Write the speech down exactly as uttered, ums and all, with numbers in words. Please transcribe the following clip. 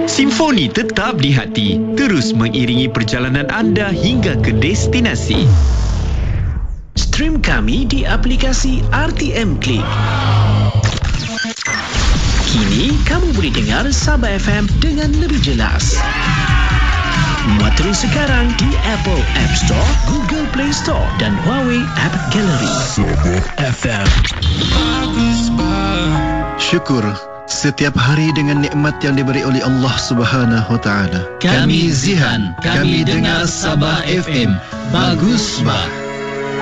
Simfoni tetap di hati, terus mengiringi perjalanan anda hingga ke destinasi. Stream kami di aplikasi R T M Click. Kini kamu boleh dengar Sabah F M dengan lebih jelas. Muat terus sekarang di Apple App Store, Google Play Store dan Huawei App Gallery. Sabah F M. Syukur setiap hari dengan nikmat yang diberi oleh Allah Subhanahu Wa Taala. Kami Zihan, kami dengar Sabah F M. Bagus bah.